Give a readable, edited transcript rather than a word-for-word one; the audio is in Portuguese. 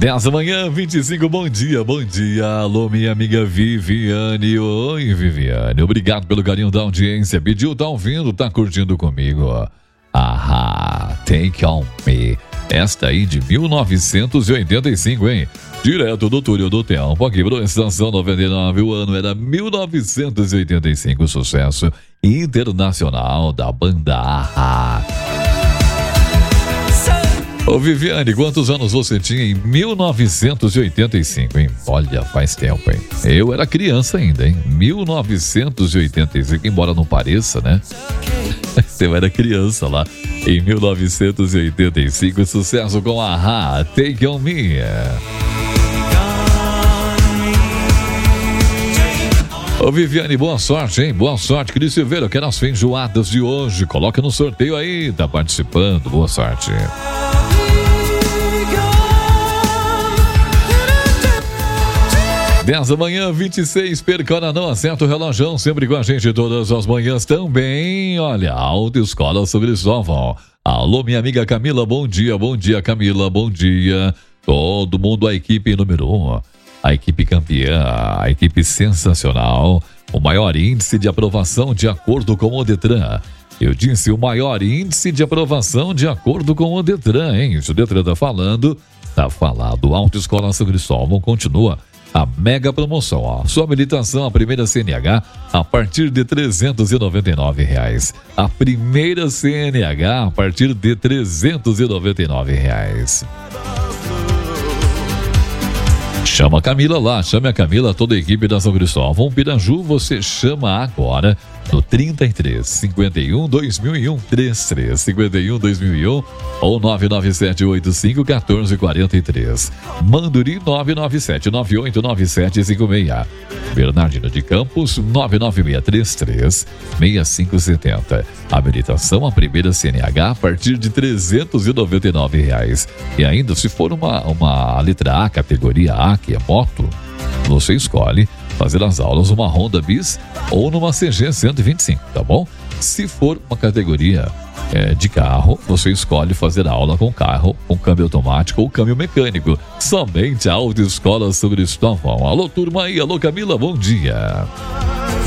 10 da manhã, 25, bom dia. Alô, minha amiga Viviane. Oi, Viviane. Obrigado pelo carinho da audiência. Pediu, tá ouvindo, tá curtindo comigo. Take On Me. Esta aí de 1985, hein? Direto do túnel do tempo, aqui para a Estação 99, o ano era 1985, sucesso internacional da banda A-Ha. Ô Viviane, quantos anos você tinha em 1985, hein? Olha, faz tempo, hein? Eu era criança ainda, hein? 1985, embora não pareça, né? Você era criança lá em 1985, sucesso com a A-Ha, Take On Me. Ô Viviane, boa sorte, hein? Boa sorte, Cris Silveira. Eu quero as feijoadas de hoje. Coloca no sorteio aí, tá participando. Boa sorte. 10 da manhã, 26, percora não acerta o relógio, sempre com a gente todas as manhãs também. Olha, Autoescola São Cristóvão. Alô, minha amiga Camila, bom dia, Camila, bom dia. Todo mundo, a equipe número 1, a equipe campeã, a equipe sensacional, o maior índice de aprovação de acordo com o Detran. Eu disse o maior índice de aprovação de acordo com o Detran, hein? Se o Detran tá falando, tá falado. Autoescola São Cristóvão continua a mega promoção, ó. Sua habilitação, a primeira CNH, a partir de R$ 399. A primeira CNH, a partir de R$ 399. Chama a Camila lá, chame a Camila, toda a equipe da São Cristóvão Piraju, você chama agora no 33 51 2001 33 51 2001 ou 99785 1443. Manduri 997 98 9756. Bernardino de Campos 99633 6570. Habilitação a primeira CNH a partir de R$ 399. E ainda se for uma letra A, categoria A, que é moto, você escolhe fazer as aulas numa Honda Bis ou numa CG 125, tá bom? Se for uma categoria de carro, você escolhe fazer a aula com carro, com câmbio automático ou câmbio mecânico. Somente a Autoescola São Cristóvão. Alô, turma aí, alô, Camila, bom dia.